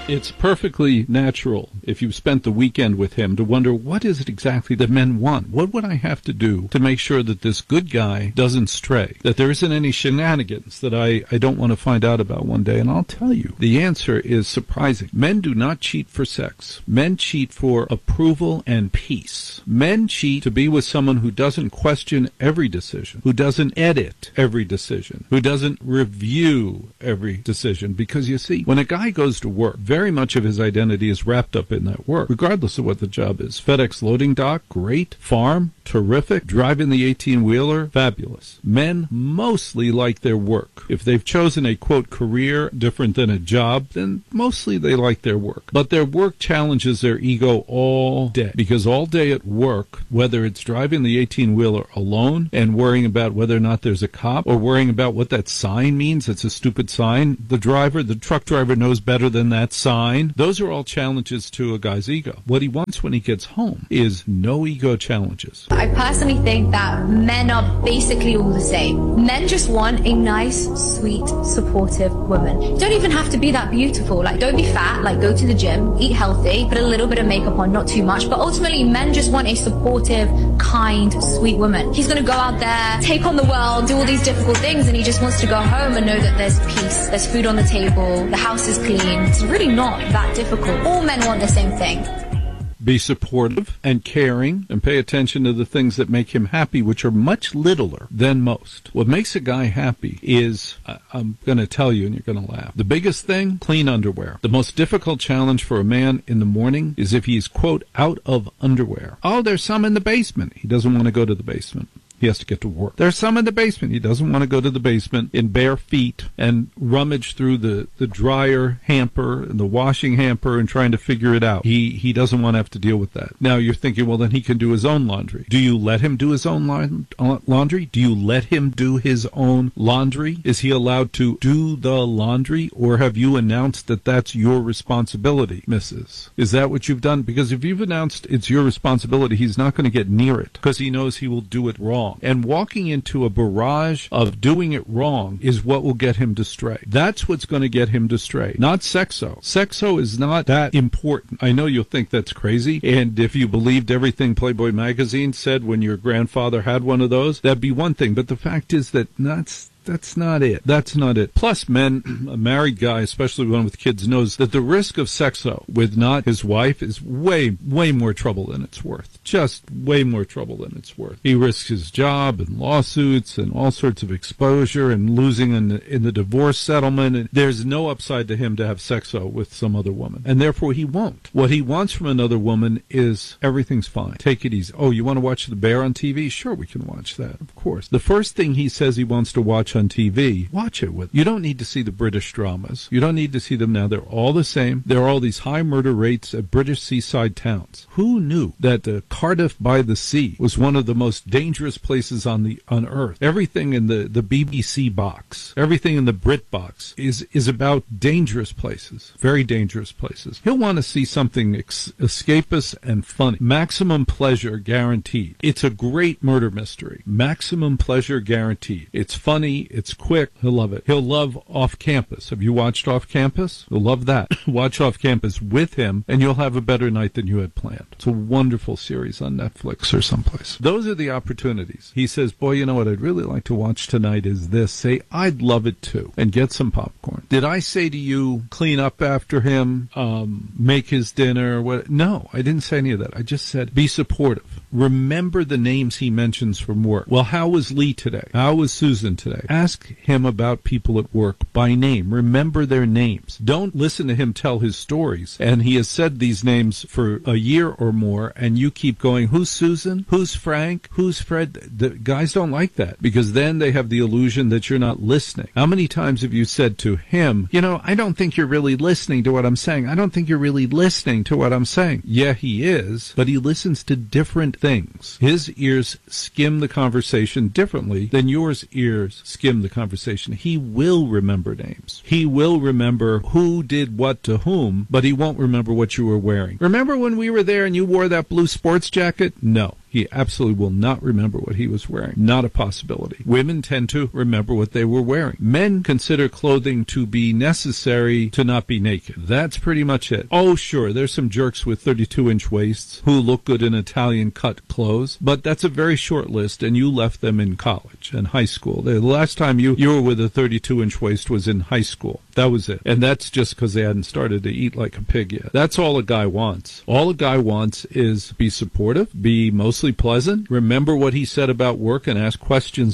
It's perfectly natural, if you've spent the weekend with him, to wonder, what is it exactly that men want? What would I have to do to make sure that this good guy doesn't stray? That there isn't any shenanigans that I don't want to find out about one day? And I'll tell you, the answer is surprising. Men do not cheat for sex. Men cheat for approval and peace. Men cheat to be with someone who doesn't question every decision, who doesn't edit every decision, who doesn't review every decision. Because you see, when a guy goes to work, very much of his identity is wrapped up in that work, regardless of what the job is. FedEx loading dock, great. Farm, terrific. Driving the 18-wheeler, fabulous. Men mostly like their work. If they've chosen a, quote, career different than a job, then mostly they like their work. But their work challenges their ego all day. Because all day at work, whether it's driving the 18-wheeler alone and worrying about whether or not there's a cop, or worrying about what that sign means, it's a stupid sign, the truck driver knows better than that sign. Those are all challenges to a guy's ego. What he wants when he gets home is no ego challenges. I personally think that men are basically all the same. Men just want a nice, sweet, supportive woman. You don't even have to be that beautiful. Like, don't be fat, like go to the gym, eat healthy, put a little bit of makeup on, not too much. But ultimately, men just want a supportive, kind, sweet woman. He's going to go out there, take on the world, do all these difficult things, and he just wants to go home and know that there's peace, there's food on the table, the house is clean. It's really not that difficult. All men want the same thing. Be supportive and caring and pay attention to the things that make him happy, which are much littler than most. What makes a guy happy is, I'm going to tell you and you're going to laugh, the biggest thing, clean underwear. The most difficult challenge for a man in the morning is if he's, quote, out of underwear. Oh, there's some in the basement. He doesn't want to go to the basement. He has to get to work. There's some in the basement. He doesn't want to go to the basement in bare feet and rummage through the dryer hamper and the washing hamper and trying to figure it out. He doesn't want to have to deal with that. Now you're thinking, well, then he can do his own laundry. Do you let him do his own laundry? Do you let him do his own laundry? Is he allowed to do the laundry? Or have you announced that that's your responsibility, Mrs.? Is that what you've done? Because if you've announced it's your responsibility, he's not going to get near it because he knows he will do it wrong. And walking into a barrage of doing it wrong is what will get him to stray. That's what's going to get him to stray, not sexo. Sexo is not that important. I know you'll think that's crazy, and if you believed everything Playboy magazine said when your grandfather had one of those, that'd be one thing. But the fact is that that's not it. That's not it. Plus, men, a married guy, especially one with kids, knows that the risk of sexo with not his wife is way, way more trouble than it's worth. Just way more trouble than it's worth. He risks his job and lawsuits and all sorts of exposure and losing in the divorce settlement. And there's no upside to him to have sexo with some other woman. And therefore, he won't. What he wants from another woman is everything's fine. Take it easy. Oh, you want to watch The Bear on TV? Sure, we can watch that. Of course. The first thing he says he wants to watch on TV, watch it with. You don't need to see the British dramas. You don't need to see them now. They're all the same. There are all these high murder rates at British seaside towns. Who knew that Cardiff by the Sea was one of the most dangerous places on Earth? Everything in the BBC box, everything in the Brit box is about dangerous places, very dangerous places. He'll want to see something escapist and funny. Maximum pleasure guaranteed. It's a great murder mystery. Maximum pleasure guaranteed. It's funny. It's quick. He'll love it. He'll love Off Campus. Have you watched Off Campus? He'll love that. Watch Off Campus with him, and you'll have a better night than you had planned. It's a wonderful series on Netflix or someplace. Those are the opportunities. He says, boy, you know what I'd really like to watch tonight is this. Say, I'd love it too. And get some popcorn. Did I say to you, clean up after him, make his dinner? What? No, I didn't say any of that. I just said, be supportive. Remember the names he mentions from work. Well, how was Lee today? How was Susan today? Ask him about people at work by name. Remember their names. Don't listen to him tell his stories. And he has said these names for a year or more, and you keep going, who's Susan? Who's Frank? Who's Fred? The guys don't like that, because then they have the illusion that you're not listening. How many times have you said to him, you know, I don't think you're really listening to what I'm saying. I don't think you're really listening to what I'm saying. Yeah, he is, but he listens to different things. His ears skim the conversation differently than yours ears skim the conversation. He will remember names. He will remember who did what to whom, but he won't remember what you were wearing. Remember when we were there and you wore that blue sports jacket? No. He absolutely will not remember what he was wearing. Not a possibility. Women tend to remember what they were wearing. Men consider clothing to be necessary to not be naked. That's pretty much it. Oh, sure, there's some jerks with 32-inch waists who look good in Italian-cut clothes, but that's a very short list, and you left them in college and high school. The last time you were with a 32-inch waist was in high school. That was it. And that's just because they hadn't started to eat like a pig yet. That's all a guy wants. All a guy wants is be supportive, be mostly pleasant, remember what he said about work, and ask questions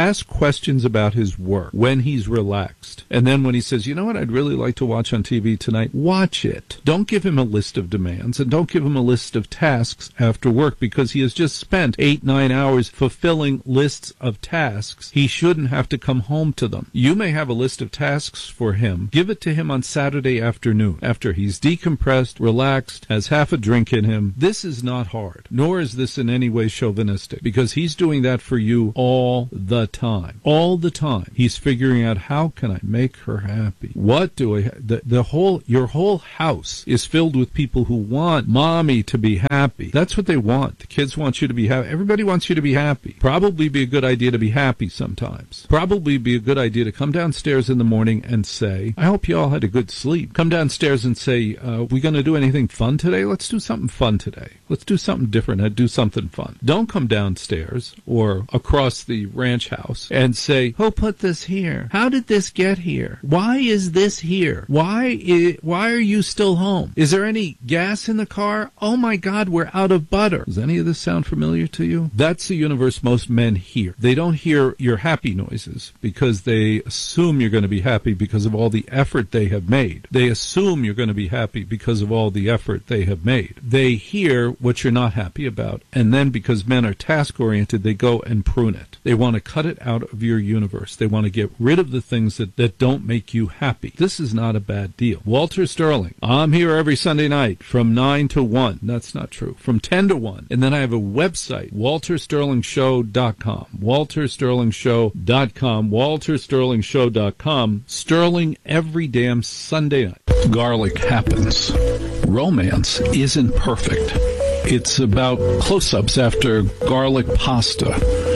about his work when he's relaxed. And then when he says, you know what I'd really like to watch on TV tonight, watch it. Don't give him a list of demands, and don't give him a list of tasks after work, because he has just spent 8-9 hours fulfilling lists of tasks. He shouldn't have to come home to them. You may have a list of tasks for him. Give it to him on Saturday afternoon, after he's decompressed, relaxed, has half a drink in him. This is not hard, nor is this in any way chauvinistic, because he's doing that for you all the time. All the time. He's figuring out, how can I make her happy? What do I your whole house is filled with people who want mommy to be happy. That's what they want. The kids want you to be happy. Everybody wants you to be happy. Probably be a good idea to be happy sometimes. Probably be a good idea to come downstairs in the morning and say, I hope you all had a good sleep. Come downstairs and say, we going to do anything fun today? Let's do something fun today. Let's do something different and do something fun. Don't come downstairs or across the ranch house and say, who put this here? How did this get here? Why is this here? Why are you still home? Is there any gas in the car? Oh my God, we're out of butter. Does any of this sound familiar to you? That's the universe most men hear. They don't hear your happy noises because they assume you're going to be happy because of all the effort they have made. They assume you're going to be happy because of all the effort they have made. They hear what you're not happy about, and then because men are task-oriented, they go and prune it. They want to cut it out of your universe. They want to get rid of the things that don't make you happy. This is not a bad deal. Walter Sterling. I'm here every Sunday night from 9 to 1. That's not true. From 10 to 1. And then I have a website, waltersterlingshow.com. waltersterlingshow.com. waltersterlingshow.com. Sterling every damn Sunday night. Garlic happens. Romance isn't perfect. It's about close-ups after garlic pasta,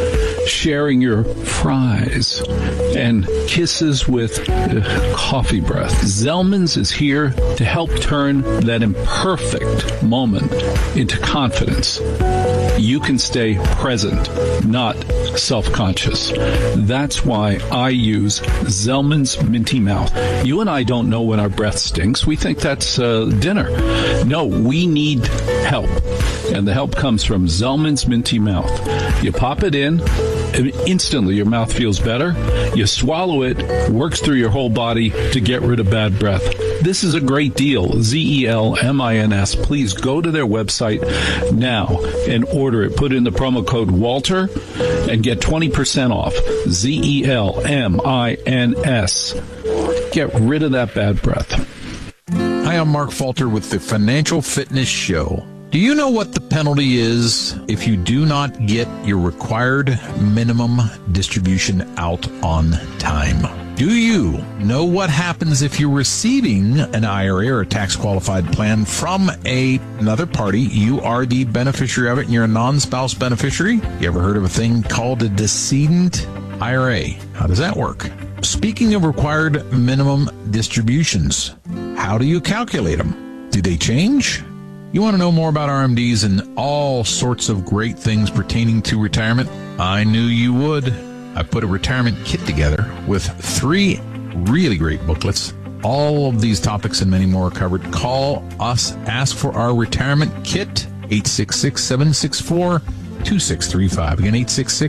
sharing your fries, and kisses with coffee breath. Zellman's is here to help turn that imperfect moment into confidence. You can stay present, not self-conscious. That's why I use Zellman's Minty Mouth. You and I don't know when our breath stinks. We think that's dinner. No, we need help. And the help comes from Zellman's Minty Mouth. You pop it in, and instantly your mouth feels better. You swallow it, works through your whole body to get rid of bad breath. This is a great deal. Zellmins. Please go to their website now and order it. Put in the promo code Walter and get 20% off. Zellmins. Get rid of that bad breath. Hi, I'm Mark Falter with the Financial Fitness Show. Do you know what the penalty is if you do not get your required minimum distribution out on time? Do you know what happens if you're receiving an IRA or a tax-qualified plan from another party? You are the beneficiary of it, and you're a non-spouse beneficiary. You ever heard of a thing called a decedent IRA? How does that work? Speaking of required minimum distributions, how do you calculate them? Do they change? You want to know more about RMDs and all sorts of great things pertaining to retirement? I knew you would. I put a retirement kit together with 3 really great booklets. All of these topics and many more are covered. Call us. Ask for our retirement kit. 866-764-2635. Again,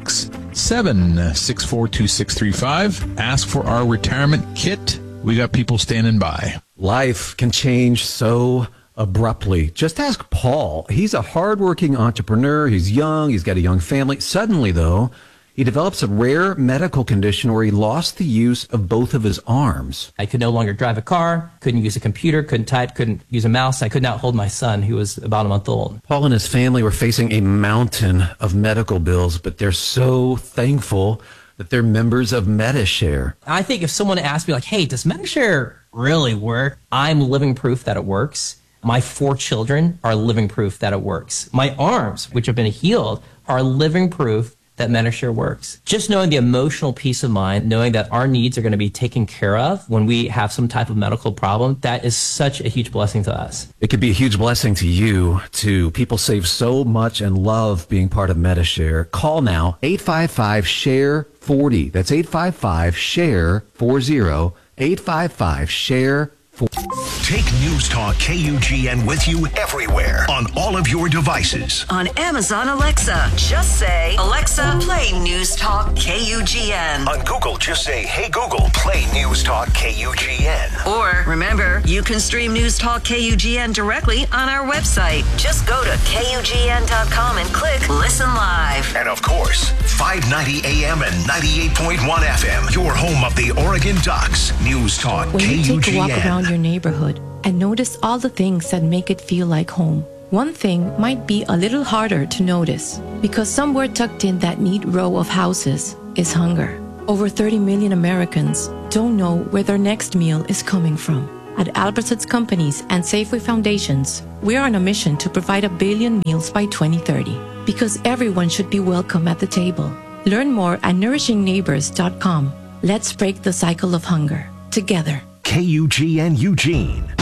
866-764-2635. Ask for our retirement kit. We got people standing by. Life can change so abruptly. Just ask Paul. He's a hardworking entrepreneur. He's young. He's got a young family. Suddenly, though, he develops a rare medical condition where he lost the use of both of his arms. I could no longer drive a car, couldn't use a computer, couldn't type, couldn't use a mouse. I could not hold my son, who was about a month old. Paul and his family were facing a mountain of medical bills, but they're so thankful that they're members of Medi-Share. I think if someone asked me, like, hey, does Medi-Share really work? I'm living proof that it works. My 4 children are living proof that it works. My arms, which have been healed, are living proof that Medishare works. Just knowing the emotional peace of mind, knowing that our needs are going to be taken care of when we have some type of medical problem, that is such a huge blessing to us. It could be a huge blessing to you, too. People save so much and love being part of Medishare. Call now, 855-SHARE-40. That's 855-SHARE-40, 855-SHARE-40. Take News Talk KUGN with you everywhere on all of your devices. On Amazon Alexa, just say, Alexa, play News Talk KUGN. On Google, just say, hey Google, play News Talk KUGN. Or, remember, you can stream News Talk KUGN directly on our website. Just go to KUGN.com and click Listen Live. And of course, 590 AM and 98.1 FM, your home of the Oregon Ducks. News Talk When KUGN. you take a walk around your neighborhood and notice all the things that make it feel like home, one thing might be a little harder to notice because somewhere tucked in that neat row of houses is hunger. Over 30 million Americans don't know where their next meal is coming from. At Albertsons Companies and Safeway Foundations, we are on a mission to provide 1 billion meals by 2030 because everyone should be welcome at the table. Learn more at nourishingneighbors.com. Let's break the cycle of hunger together. KUGN Eugene.